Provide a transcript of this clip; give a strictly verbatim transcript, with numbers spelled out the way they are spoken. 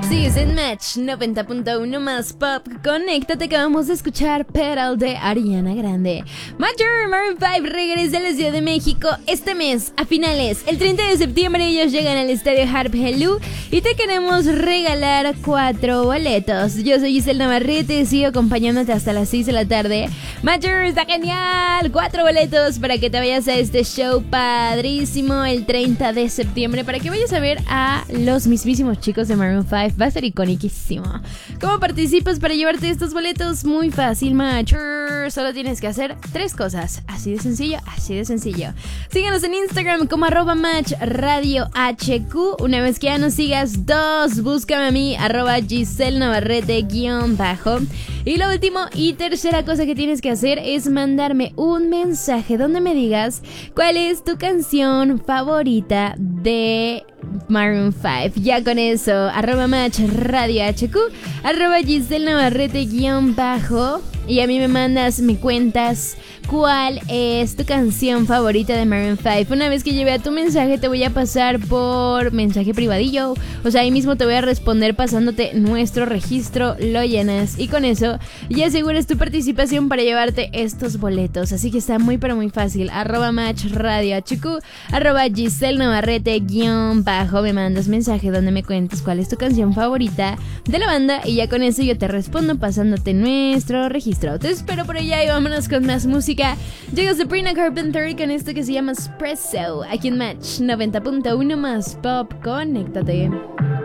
Sigues en Match noventa punto uno más Pop. Conéctate, acabamos de escuchar Pedal de Ariana Grande. Major Maroon cinco regresa a la Ciudad de México este mes, a finales. El treinta de septiembre ellos llegan al estadio Harp Hello y te queremos regalar cuatro boletos. Yo soy Giselle Navarrete, sigo acompañándote hasta las seis de la tarde. Major, está genial. Cuatro boletos para que te vayas a este show padrísimo el treinta de septiembre, para que vayas a ver a los mismísimos chicos de Maroon cinco. Va a ser iconiquísimo. ¿Cómo participas para llevarte estos boletos? Muy fácil, Major. Solo tienes que hacer tres cosas. Así de sencillo, así de sencillo. Síguenos en Instagram como arroba match radio hq. Una vez que ya nos sigas, dos, búscame a mí, arroba Giselle Navarrete guión bajo. Y lo último y tercera cosa que tienes que hacer es mandarme un mensaje donde me digas cuál es tu canción favorita de Maroon cinco. Ya con eso, arroba match radio hq, arroba Giselle Navarrete guión bajo. Y a mí me mandas, me cuentas cuál es tu canción favorita de Maroon cinco. Una vez que lleve a tu mensaje te voy a pasar por mensaje privadillo. O sea, ahí mismo te voy a responder pasándote nuestro registro, lo llenas y con eso ya aseguras tu participación para llevarte estos boletos. Así que está muy pero muy fácil. Arroba match radio hq, arroba Giselle Navarrete guión bajo. Me mandas mensaje donde me cuentes cuál es tu canción favorita de la banda y ya con eso yo te respondo pasándote nuestro registro. Te espero por allá y vámonos con más música. Llega Sabrina Carpenter con esto que se llama Espresso aquí en Match noventa punto uno más Pop. Conéctate.